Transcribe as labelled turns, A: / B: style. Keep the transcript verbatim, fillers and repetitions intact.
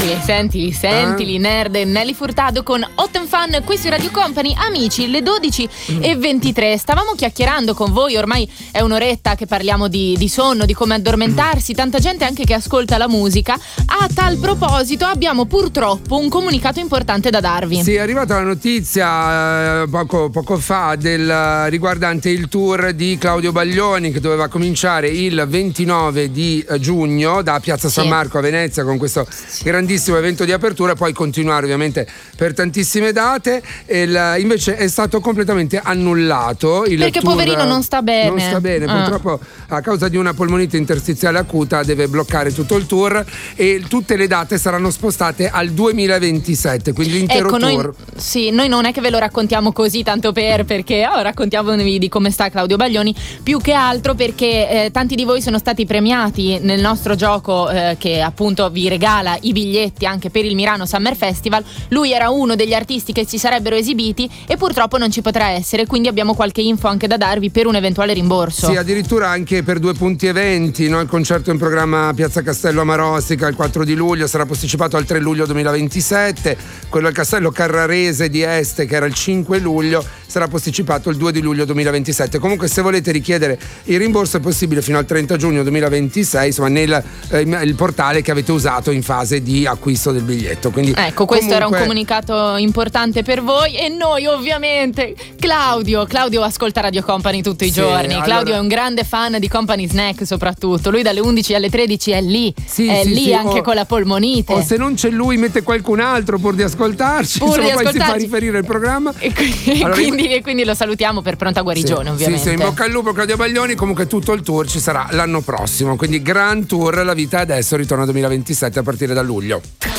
A: Sentili, sentili, eh? Nerd e Nelly Furtado con Hot and Fun qui su Radio Company. Amici, le dodici e ventitré. Stavamo chiacchierando con voi, ormai è un'oretta che parliamo di, di sonno, di come addormentarsi. Tanta gente anche che ascolta la musica. A tal proposito abbiamo purtroppo un comunicato importante da darvi.
B: Sì, è arrivata la notizia eh, poco, poco fa del, riguardante il tour di Claudio Baglioni, che doveva cominciare il ventinove di giugno da Piazza San Marco a Venezia con questo sì. grandissimo evento di apertura, poi continuare ovviamente per tantissime date. Il, invece è stato completamente annullato il
A: perché
B: tour,
A: poverino non sta bene
B: non sta bene ah. purtroppo a causa di una polmonite interstiziale acuta deve bloccare tutto il tour e tutte le date saranno spostate al duemilaventisette, quindi l'intero
A: ecco,
B: tour
A: noi, sì, noi non è che ve lo raccontiamo così tanto per perché oh, raccontiamovi di come sta Claudio Baglioni, più che altro perché eh, tanti di voi sono stati premiati nel nostro gioco eh, che appunto vi regala i biglietti anche per il Milano Summer Festival. Lui era uno degli artisti che si sarebbero esibiti e purtroppo non ci potrà essere, quindi abbiamo qualche info anche da darvi per un eventuale rimborso.
B: Sì, addirittura anche per due punti eventi, no? Il concerto in programma a Piazza Castello a Marostica il quattro di luglio sarà posticipato al tre luglio duemilaventisette, quello al Castello Carrarese di Este che era il cinque luglio sarà posticipato il due di luglio duemilaventisette. Comunque se volete richiedere il rimborso è possibile fino al trenta giugno duemilaventisei, insomma nel eh, il portale che avete usato in fase di acquisto del biglietto. Quindi
A: ecco, questo
B: comunque...
A: era un comunicato importante per voi e noi ovviamente Claudio Claudio ascolta Radio Company tutti i
B: sì,
A: giorni.
B: allora...
A: Claudio è un grande fan di Company Snack soprattutto. Lui dalle undici alle tredici è lì,
B: sì,
A: è
B: sì,
A: lì
B: sì,
A: anche
B: o,
A: con la polmonite.
B: O se non c'è lui mette qualcun altro pur di ascoltarci,
A: pur
B: insomma
A: di
B: poi
A: ascoltarci.
B: si fa riferire il programma
A: e quindi,
B: allora,
A: quindi, e quindi lo salutiamo per pronta guarigione,
B: sì,
A: ovviamente.
B: Sì, sì, in bocca al lupo Claudio Baglioni. Comunque tutto il tour ci sarà l'anno prossimo, quindi Grand Tour La vita adesso ritorna duemilaventisette a partire da luglio.